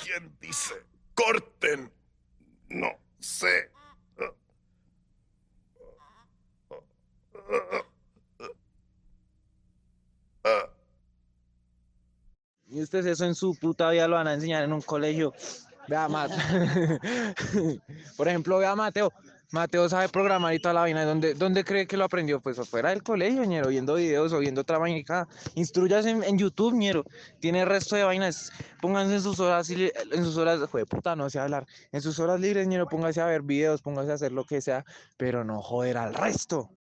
¿Quién dice? ¡Corten! No sé. Y ustedes eso en su puta vida lo van a enseñar en un colegio. Vea, Por ejemplo, vea Mateo. Mateo sabe programar y toda la vaina. ¿Dónde cree que lo aprendió? Pues afuera del colegio, ñero, viendo videos o viendo otra vaina. Instruyas en YouTube, ñero. Tiene resto de vainas. Pónganse en sus horas, joder, puta, no sé hablar. En sus horas libres, ñero, póngase a ver videos, póngase a hacer lo que sea, pero no joder al resto.